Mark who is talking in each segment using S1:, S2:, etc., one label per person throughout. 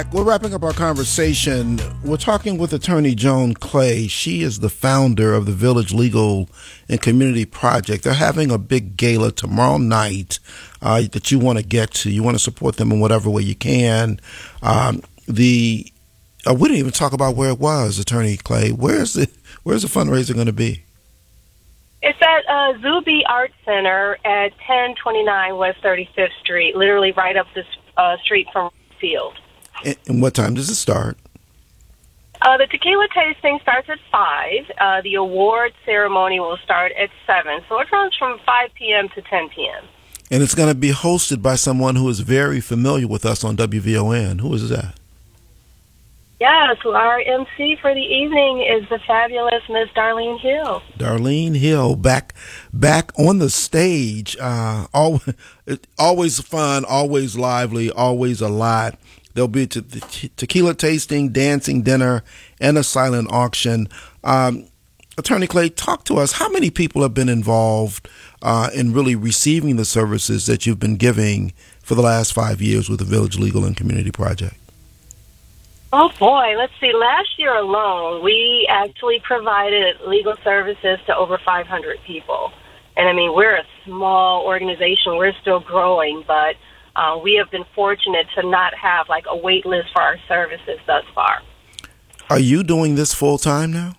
S1: We're wrapping up our conversation. We're talking with attorney Joan Clay. She is the founder of the Village Legal and Community Project. They're having a big gala tomorrow night that you want to get to. You want to support them in whatever way you can. We didn't even talk about where it was, attorney Clay. Where's the fundraiser going to be?
S2: It's at Zuby Art Center at 1029 West 35th Street, literally right up the street from Field.
S1: And what time does it start?
S2: The tequila tasting starts at 5. The award ceremony will start at 7. So it runs from 5 p.m. to 10 p.m.
S1: And it's going to be hosted by someone who is very familiar with us on WVON. Who is that?
S2: Yes, our MC for the evening is the fabulous Miss Darlene Hill.
S1: Darlene Hill, back on the stage. Always fun, always lively, always a lot. There'll be tequila tasting, dancing dinner, and a silent auction. Attorney Clay, talk to us. How many people have been involved in really receiving the services that you've been giving for the last 5 years with the Village Legal and Community Project?
S2: Oh, boy. Let's see. Last year alone, we actually provided legal services to over 500 people. And, I mean, we're a small organization. We're still growing, but we have been fortunate to not have, like, a wait list for our services thus far.
S1: Are you doing this full-time now?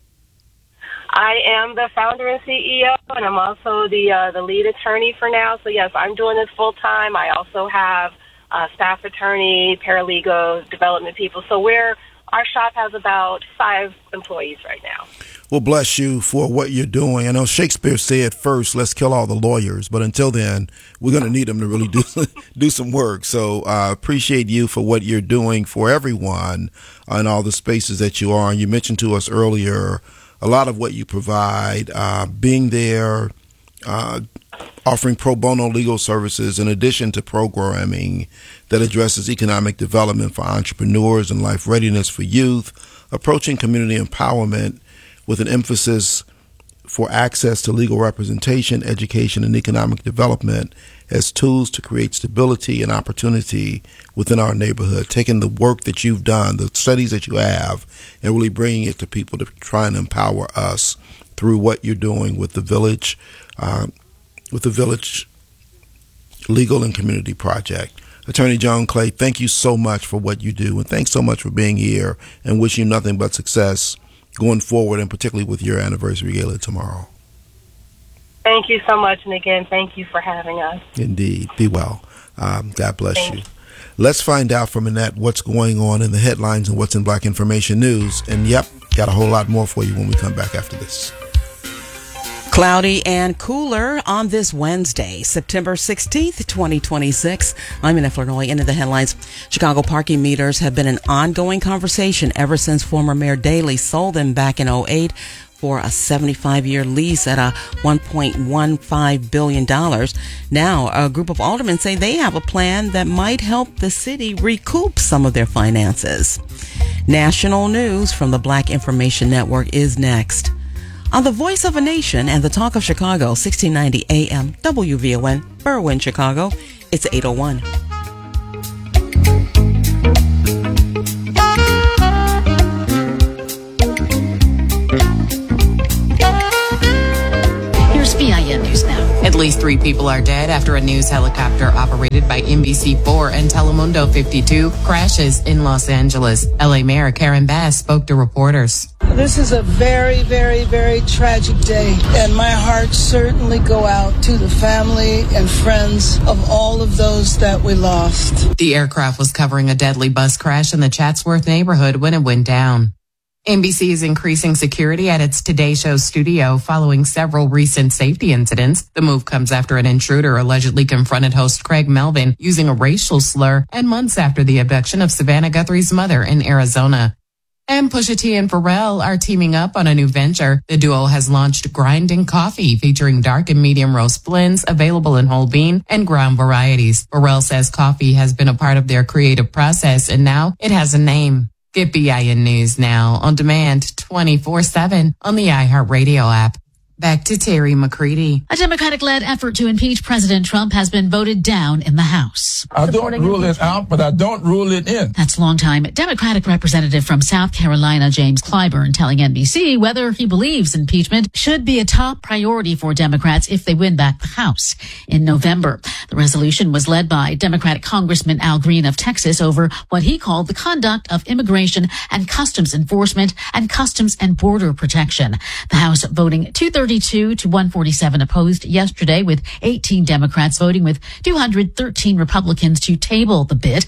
S2: I am the founder and CEO, and I'm also the lead attorney for now. So, yes, I'm doing this full-time. I also have staff attorney, paralegals, development people. So our shop has about 5 employees right now.
S1: Well, bless you for what you're doing. I know Shakespeare said first, let's kill all the lawyers. But until then, we're going to need them to really do some work. So I appreciate you for what you're doing for everyone in all the spaces that you are. And you mentioned to us earlier a lot of what you provide, being there, offering pro bono legal services in addition to programming that addresses economic development for entrepreneurs and life readiness for youth, approaching community empowerment with an emphasis for access to legal representation, education, and economic development as tools to create stability and opportunity within our neighborhood, taking the work that you've done, the studies that you have, and really bringing it to people to try and empower us through what you're doing with the Village Legal and Community Project. Attorney Joan Clay, thank you so much for what you do, and thanks so much for being here, and wish you nothing but success going forward, and particularly with your anniversary gala tomorrow.
S2: Thank you so much, and again, thank you for having us.
S1: Indeed. Be well. God bless you. Let's find out from Annette what's going on in the headlines and what's in Black Information News. And yep, got a whole lot more for you when we come back after this.
S3: Cloudy and cooler on this Wednesday, September 16th, 2026. I'm Annette Flournoy. Into the headlines. Chicago parking meters have been an ongoing conversation ever since former Mayor Daley sold them back in 2008 for a 75-year lease at a $1.15 billion. Now, a group of aldermen say they have a plan that might help the city recoup some of their finances. National news from the Black Information Network is next. On the Voice of a Nation and the Talk of Chicago, 1690 AM, WVON, Berwyn, Chicago. It's 8:01.
S4: Here's VIN News Now. At least 3 people are dead after a news helicopter operated by NBC4 and Telemundo 52 crashes in Los Angeles. LA Mayor Karen Bass spoke to reporters.
S5: This is a very, very, very tragic day, and my heart certainly go out to the family and friends of all of those that we lost.
S4: The aircraft was covering a deadly bus crash in the Chatsworth neighborhood when it went down. NBC is increasing security at its Today Show studio following several recent safety incidents. The move comes after an intruder allegedly confronted host Craig Melvin using a racial slur and months after the abduction of Savannah Guthrie's mother in Arizona. And Pusha T and Pharrell are teaming up on a new venture. The duo has launched Grinding Coffee, featuring dark and medium roast blends available in whole bean and ground varieties. Pharrell says coffee has been a part of their creative process, and now it has a name. Get BIN News Now on demand 24/7 on the iHeartRadio app. Back to Terry McCready.
S6: A Democratic-led effort to impeach President Trump has been voted down in the House.
S7: I don't rule it out, but I don't rule it in.
S6: That's longtime Democratic representative from South Carolina, James Clyburn, telling NBC whether he believes impeachment should be a top priority for Democrats if they win back the House in November. The resolution was led by Democratic Congressman Al Green of Texas over what he called the conduct of immigration and customs enforcement and customs and border protection. The House voting 232 to 147 opposed yesterday, with 18 Democrats voting with 213 Republicans to table the bid.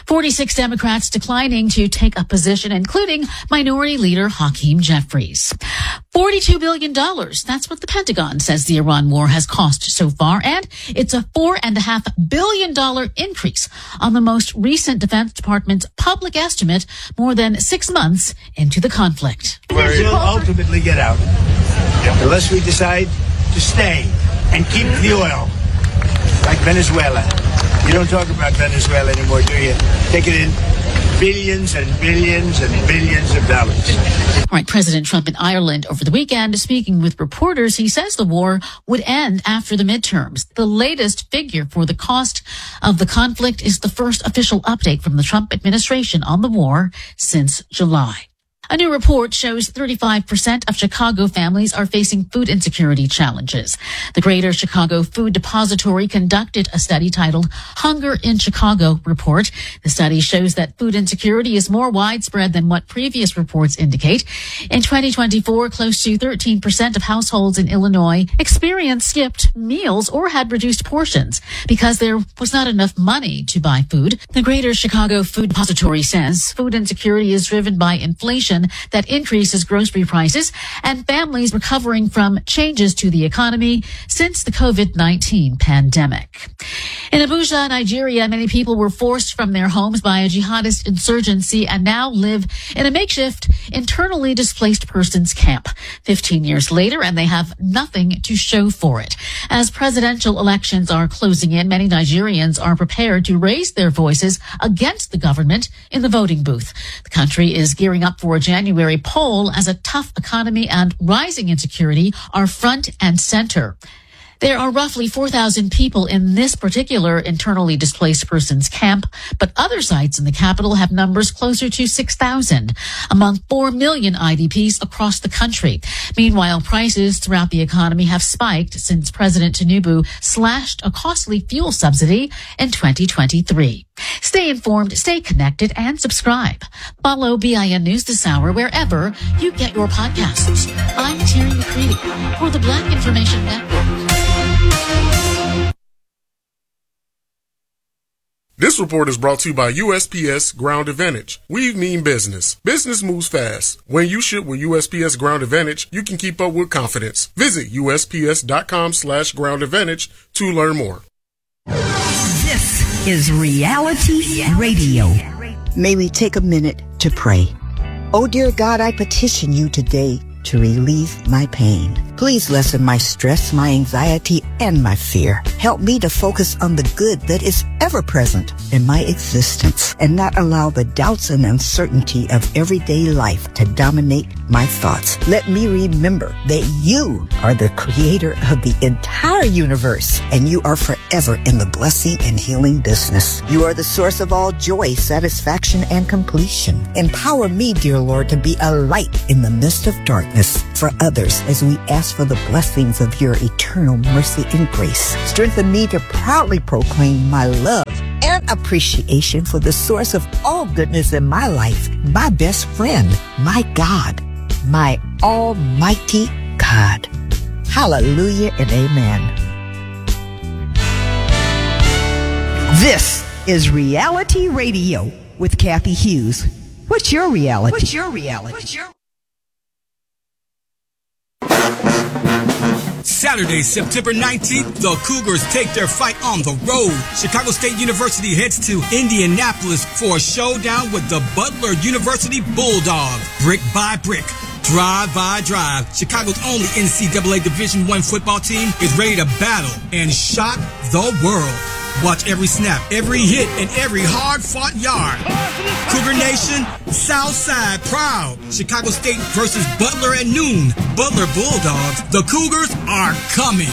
S6: 46 Democrats declining to take a position, including Minority Leader Hakeem Jeffries. $42 billion. That's what the Pentagon says the Iran war has cost so far, and it's a $4.5 billion increase on the most recent Defense Department's public estimate more than 6 months into the conflict.
S8: We'll ultimately get out unless we decide to stay and keep the oil, like Venezuela. You don't talk about Venezuela anymore, do you? Take it in billions and billions and billions of dollars.
S6: All right, President Trump in Ireland over the weekend, speaking with reporters, he says the war would end after the midterms. The latest figure for the cost of the conflict is the first official update from the Trump administration on the war since July. A new report shows 35% of Chicago families are facing food insecurity challenges. The Greater Chicago Food Depository conducted a study titled Hunger in Chicago Report. The study shows that food insecurity is more widespread than what previous reports indicate. In 2024, close to 13% of households in Illinois experienced skipped meals or had reduced portions because there was not enough money to buy food. The Greater Chicago Food Depository says food insecurity is driven by inflation that increases grocery prices and families recovering from changes to the economy since the COVID-19 pandemic. In Abuja, Nigeria, many people were forced from their homes by a jihadist insurgency and now live in a makeshift internally displaced persons camp 15 years later, and they have nothing to show for it. As presidential elections are closing in, many Nigerians are prepared to raise their voices against the government in the voting booth. The country is gearing up for a January poll as a tough economy and rising insecurity are front and center. There are roughly 4,000 people in this particular internally displaced persons camp, but other sites in the capital have numbers closer to 6,000, among 4 million IDPs across the country. Meanwhile, prices throughout the economy have spiked since President Tinubu slashed a costly fuel subsidy in 2023. Stay informed, stay connected, and subscribe. Follow BIN News this hour wherever you get your podcasts. I'm Terry McCready for the Black Information Network.
S9: This report is brought to you by USPS Ground Advantage. We mean business. Business moves fast. When you ship with USPS Ground Advantage, you can keep up with confidence. Visit USPS.com/Ground Advantage to learn more.
S10: This is Reality Radio. May we take a minute to pray. Oh, dear God, I petition you today to relieve my pain. Please lessen my stress, my anxiety, and my fear. Help me to focus on the good that is ever present in my existence and not allow the doubts and uncertainty of everyday life to dominate my thoughts. Let me remember that you are the creator of the entire universe and you are forever in the blessing and healing business. You are the source of all joy, satisfaction, and completion. Empower me, dear Lord, to be a light in the midst of darkness for others as we ask for the blessings of your eternal mercy and grace. Strengthen me to proudly proclaim my love and appreciation for the source of all goodness in my life, my best friend, my God, my almighty God. Hallelujah and amen. This is Reality Radio with Kathy Hughes. What's your reality? What's your reality? What's your
S11: Saturday, September 19th, the Cougars take their fight on the road. Chicago State University heads to Indianapolis for a showdown with the Butler University Bulldogs. Brick by brick, drive by drive, Chicago's only NCAA Division I football team is ready to battle and shock the world. Watch every snap, every hit, and every hard-fought yard. Cougar Nation, Southside proud. Chicago State versus Butler at noon. Butler Bulldogs, the Cougars are coming.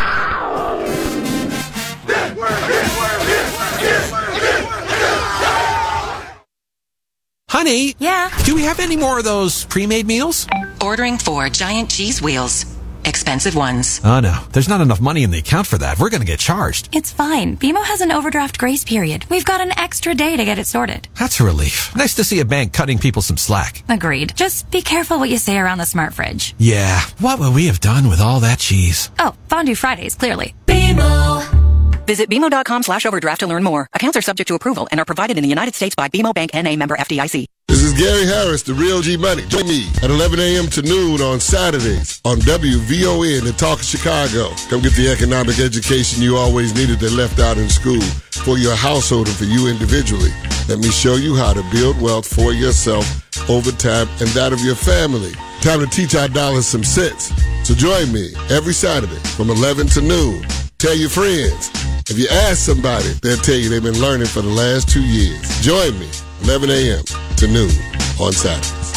S12: Honey?
S13: Yeah?
S12: Do we have any more of those pre-made meals?
S13: Ordering 4 giant cheese wheels. Expensive ones.
S12: Oh, no. There's not enough money in the account for that. We're going to get charged.
S13: It's fine. BMO has an overdraft grace period. We've got an extra day to get it sorted.
S12: That's a relief. Nice to see a bank cutting people some slack.
S13: Agreed. Just be careful what you say around the smart fridge.
S12: Yeah. What would we have done with all that cheese?
S13: Oh, Fondue Fridays, clearly. BMO. Visit BMO.com/overdraft to learn more. Accounts are subject to approval and are provided in the United States by BMO Bank N.A. member FDIC.
S14: This is Gary Harris, the Real G Money. Join me at 11 a.m. to noon on Saturdays on WVON, the Talk of Chicago. Come get the economic education you always needed that left out in school for your household and for you individually. Let me show you how to build wealth for yourself over time and that of your family. Time to teach our dollars some sense. So join me every Saturday from 11 to noon. Tell your friends. If you ask somebody, they'll tell you they've been learning for the last 2 years. Join me, 11 a.m. to noon on Saturdays.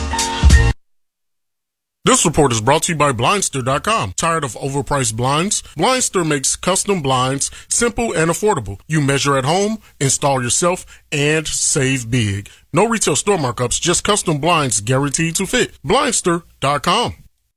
S9: This report is brought to you by Blindster.com. Tired of overpriced blinds? Blindster makes custom blinds simple and affordable. You measure at home, install yourself, and save big. No retail store markups, just custom blinds guaranteed to fit. Blindster.com.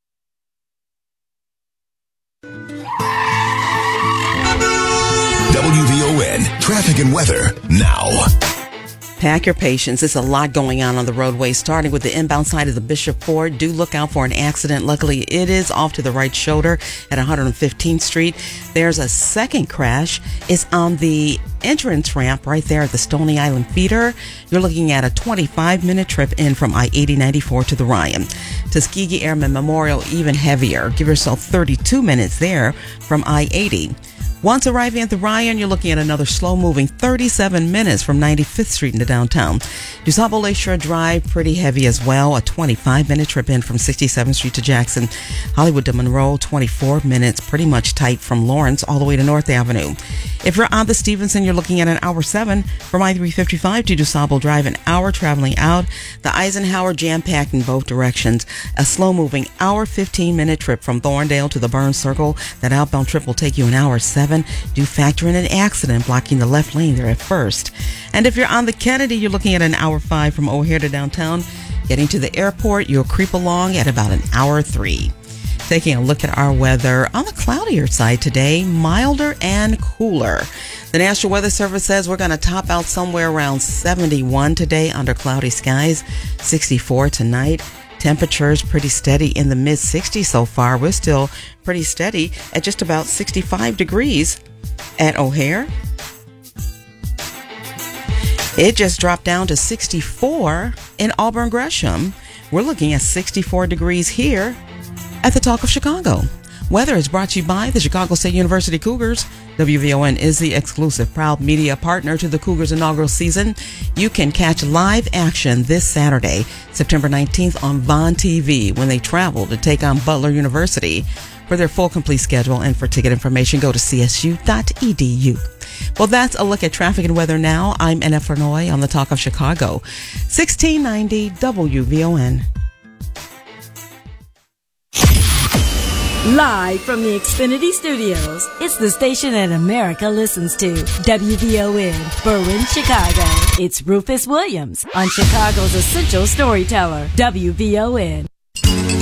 S15: WVON traffic and weather now.
S3: Pack your patience. There's a lot going on the roadway, starting with the inbound side of the Bishop Ford. Do look out for an accident. Luckily, it is off to the right shoulder at 115th Street. There's a second crash. It's on the entrance ramp right there at the Stony Island feeder. You're looking at a 25-minute trip in from I-80-94 to the Ryan. Tuskegee Airmen Memorial, even heavier. Give yourself 32 minutes there from I-80. Once arriving at the Ryan, you're looking at another slow-moving 37 minutes from 95th Street into downtown. DuSable Lakeshore Drive, pretty heavy as well. A 25-minute trip in from 67th Street to Jackson. Hollywood to Monroe, 24 minutes, pretty much tight from Lawrence all the way to North Avenue. If you're on the Stevenson, you're looking at an hour 7 from I-355 to DuSable Drive, an hour traveling out. The Eisenhower jam-packed in both directions. A slow-moving hour 15-minute trip from Thorndale to the Burns Circle. That outbound trip will take you an hour 7. Do factor in an accident blocking the left lane there at first. And if you're on the Kennedy, you're looking at an hour 5 from O'Hare to downtown. Getting to the airport, you'll creep along at about an hour 3. Taking a look at our weather on the cloudier side today, milder and cooler. The National Weather Service says we're going to top out somewhere around 71 today under cloudy skies, 64 tonight. Temperatures pretty steady in the mid-60s so far. We're still pretty steady at just about 65 degrees at O'Hare. It just dropped down to 64 in Auburn Gresham. We're looking at 64 degrees here at the Talk of Chicago. Weather is brought to you by the Chicago State University Cougars. WVON is the exclusive proud media partner to the Cougars inaugural season. You can catch live action this Saturday, September 19th on Vaughn TV when they travel to take on Butler University. For their full complete schedule and for ticket information, go to csu.edu. Well, that's a look at traffic and weather now. I'm Anna Flournoy on the Talk of Chicago. 1690 WVON.
S16: Live from the Xfinity Studios, it's the station that America listens to. WVON, Berwyn, Chicago. It's Rufus Williams on Chicago's Essential Storyteller, WVON.